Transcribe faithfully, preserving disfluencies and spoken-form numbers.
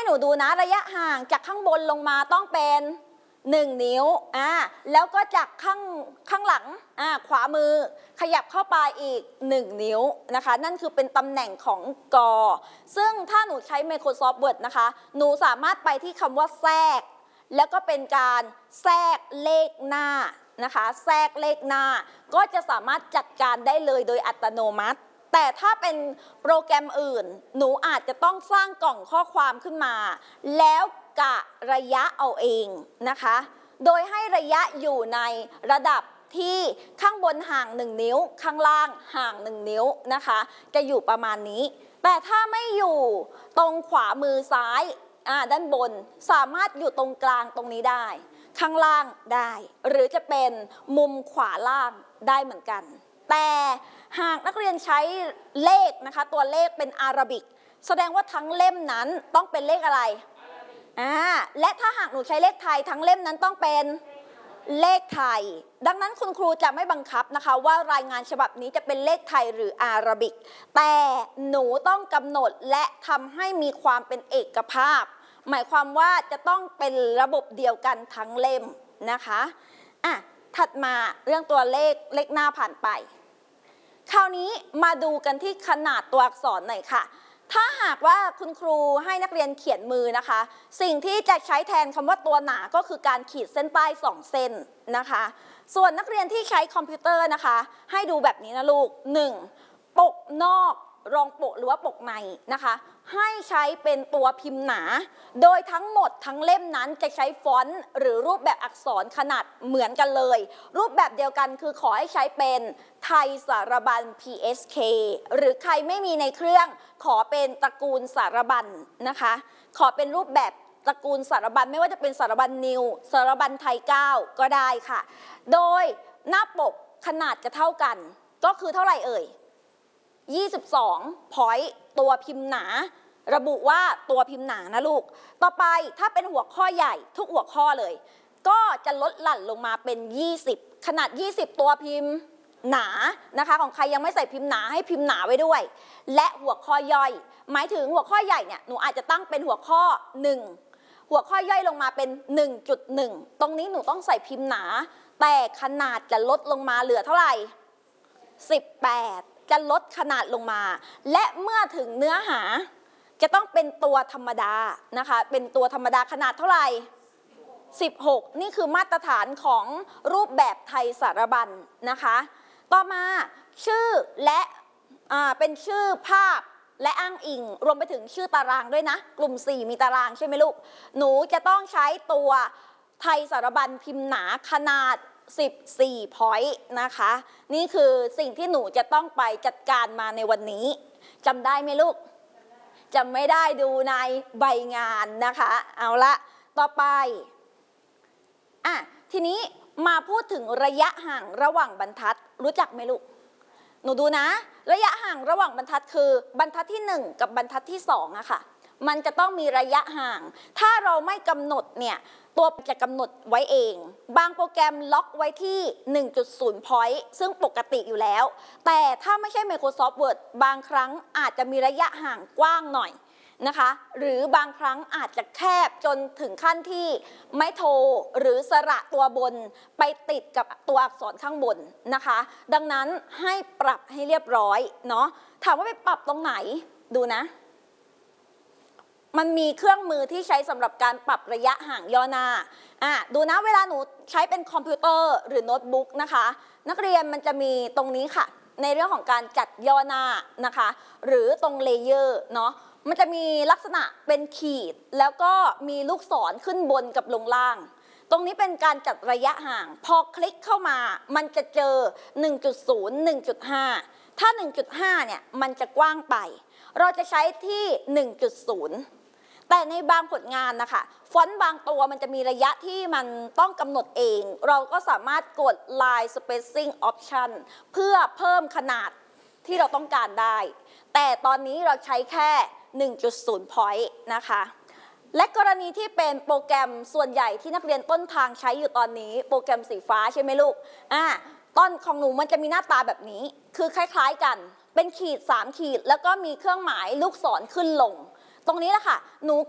หนูดูนะระยะห่างจากข้างบนลงมาต้องเป็นหนึ่งนิ้วอ่าแล้วก็จากข้างข้างหลังอ่าขวามือขยับเข้าไปอีกหนึ่งนิ้วนะคะนั่นคือเป็นตำแหน่งของกอซึ่งถ้าหนูใช้ Microsoft Word นะคะหนูสามารถไปที่คำว่าแทรกแล้วก็เป็นการแทรกเลขหน้านะคะแทรกเลขหน้าก็จะสามารถจัดการได้เลยโดยอัตโนมัติแต่ถ้าเป็นโปรแกรมอื่นหนูอาจจะต้องสร้างกล่องข้อความขึ้นมาแล้วกะระยะเอาเองนะคะโดยให้ระยะอยู่ในระดับที่ข้างบนห่างหนึ่งนิ้วข้างล่างห่างหนึ่งนิ้วนะคะจะอยู่ประมาณนี้แต่ถ้าไม่อยู่ตรงขวามือซ้ายอ่าด้านบนสามารถอยู่ตรงกลางตรงนี้ได้ข้างล่างได้หรือจะเป็นมุมขวาล่างได้เหมือนกันแต่หากนักเรียนใช้เลขนะคะตัวเลขเป็นอาราบิกแสดงว่าทั้งเล่มนั้นต้องเป็นเลขอะไรอ่าและถ้าหากหนูใช้เลขไทยทั้งเล่มนั้นต้องเป็นเลขไทยดังนั้นคุณครูจะไม่บังคับนะคะว่ารายงานฉบับนี้จะเป็นเลขไทยหรืออาราบิกแต่หนูต้องกำหนดและทำให้มีความเป็นเอกภาพหมายความว่าจะต้องเป็นระบบเดียวกันทั้งเล่มนะคะอ่ะถัดมาเรื่องตัวเลขเลขหน้าผ่านไปคราวนี้มาดูกันที่ขนาดตัวอักษรหน่อยค่ะถ้าหากว่าคุณครูให้นักเรียนเขียนมือนะคะสิ่งที่จะใช้แทนคำว่าตัวหนาก็คือการขีดเส้นใต้สองเส้นนะคะส่วนนักเรียนที่ใช้คอมพิวเตอร์นะคะให้ดูแบบนี้นะลูกหนึ่งปกนอกรองปกหรือว่าปกในนะคะให้ใช้เป็นตัวพิมพ์หนาโดยทั้งหมดทั้งเล่มนั้นจะใช้ฟอนต์หรือรูปแบบอักษรขนาดเหมือนกันเลยรูปแบบเดียวกันคือขอให้ใช้เป็นไทยสารบัญ พี เอส เค หรือใครไม่มีในเครื่องขอเป็นตระกูลสารบัญนะคะขอเป็นรูปแบบตระกูลสารบัญไม่ว่าจะเป็นสารบัญนิวสารบัญไทยเก้าก็ได้ค่ะโดยหน้าปกขนาดจะเท่ากันก็คือเท่าไหร่เอ่ยยี่สิบสองพอยต์ตัวพิมพ์หนาระบุว่าตัวพิมพ์หนานะลูกต่อไปถ้าเป็นหัวข้อใหญ่ทุกหัวข้อเลยก็จะลดหลั่นลงมาเป็นยี่สิบขนาดยี่สิบตัวพิมพ์หนานะคะของใครยังไม่ใส่พิมพ์หนาให้พิมพ์หนาไว้ด้วยและหัวข้อย่อยหมายถึงหัวข้อใหญ่เนี่ยหนูอาจจะตั้งเป็นหัวข้อหนึ่งหัวข้อย่อยลงมาเป็น หนึ่งจุดหนึ่ง ตรงนี้หนูต้องใส่พิมพ์หนาแต่ขนาดจะลดลงมาเหลือเท่าไหร่สิบแปดจะลดขนาดลงมาและเมื่อถึงเนื้อหาจะต้องเป็นตัวธรรมดานะคะเป็นตัวธรรมดาขนาดเท่าไหร่สิบหกนี่คือมาตรฐานของรูปแบบไทยสารบัญนะคะต่อมาชื่อและอ่าเป็นชื่อภาพและอ้างอิงรวมไปถึงชื่อตารางด้วยนะกลุ่มสี่มีตารางใช่ไหมลูกหนูจะต้องใช้ตัวไทยสารบัญพิมพ์หนาขนาดสิบสี่ point นะคะนี่คือสิ่งที่หนูจะต้องไปจัดการมาในวันนี้จำได้ไหมลูกจำไม่ได้ดูในใบงานนะคะเอาละต่อไปอ่ะทีนี้มาพูดถึงระยะห่างระหว่างบรรทัดรู้จักไหมลูกหนูดูนะระยะห่างระหว่างบรรทัดคือบรรทัดที่หนึ่งกับบรรทัดที่สองอะค่ะมันจะต้องมีระยะห่างถ้าเราไม่กำหนดเนี่ยตัวจะกำหนดไว้เองบางโปรแกรมล็อกไว้ที่ หนึ่งจุดศูนย์ point ซึ่งปกติอยู่แล้วแต่ถ้าไม่ใช่ Microsoft Word บางครั้งอาจจะมีระยะห่างกว้างหน่อยนะคะหรือบางครั้งอาจจะแคบจนถึงขั้นที่ไม่โทรหรือสระตัวบนไปติดกับตัวอักษรข้างบนนะคะดังนั้นให้ปรับให้เรียบร้อยเนาะถามว่าไปปรับตรงไหนดูนะมันมีเครื่องมือที่ใช้สำหรับการปรับระยะห่างย่อหน้าอ่ะดูนะเวลาหนูใช้เป็นคอมพิวเตอร์หรือโน้ตบุ๊กนะคะนักเรียนมันจะมีตรงนี้ค่ะในเรื่องของการจัดย่อหน้านะคะหรือตรงเลเยอร์เนาะมันจะมีลักษณะเป็นขีดแล้วก็มีลูกศรขึ้นบนกับลงล่างตรงนี้เป็นการจัดระยะห่างพอคลิกเข้ามามันจะเจอ หนึ่งจุดศูนย์ หนึ่งจุดห้า ถ้า หนึ่งจุดห้า เนี่ยมันจะกว้างไปเราจะใช้ที่ หนึ่งจุดศูนย์แต่ในบางผลงานนะคะฟอนต์บางตัวมันจะมีระยะที่มันต้องกำหนดเองเราก็สามารถกด Line Spacing Option เพื่อเพิ่มขนาดที่เราต้องการได้แต่ตอนนี้เราใช้แค่ หนึ่งจุดศูนย์ point นะคะและกรณีที่เป็นโปรแกรมส่วนใหญ่ที่นักเรียนต้นทางใช้อยู่ตอนนี้โปรแกรมสีฟ้าใช่ไหมลูกอ่าตอนของหนูมันจะมีหน้าตาแบบนี้คือคล้ายๆกันเป็นขีดสามขีดแล้วก็มีเครื่องหมายลูกศรขึ้นลงตรงนี้แหละค่ะหนู